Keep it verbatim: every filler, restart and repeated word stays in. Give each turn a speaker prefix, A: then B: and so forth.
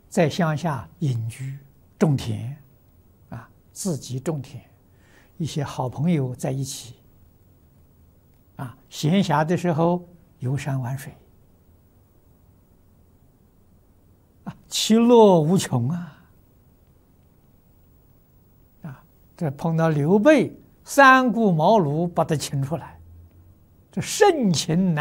A: 在乡下隐居种田，啊，自己种田，一些好朋友在一起，啊，闲暇的时候游山玩水，啊，其乐无穷啊！啊，这碰到刘备，三顾茅庐把他请出来，这盛情难。